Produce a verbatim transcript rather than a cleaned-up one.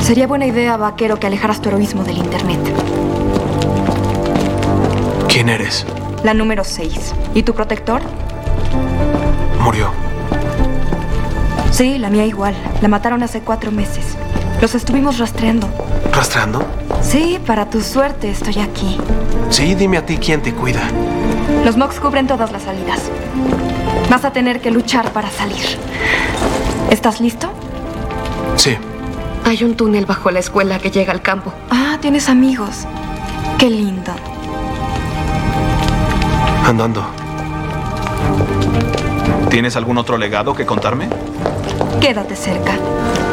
Sería buena idea, vaquero, que alejaras tu heroísmo del internet. ¿Quién eres? La número seis. ¿Y tu protector? Murió. Sí, la mía igual. La mataron hace cuatro meses. Los estuvimos rastreando. ¿Rastreando? Sí, para tu suerte estoy aquí. Sí, dime a ti quién te cuida. Los Mox cubren todas las salidas. Vas a tener que luchar para salir. ¿Estás listo? Sí. Hay un túnel bajo la escuela que llega al campo. Ah, tienes amigos. Qué lindo. Andando. ¿Tienes algún otro legado que contarme? Quédate cerca.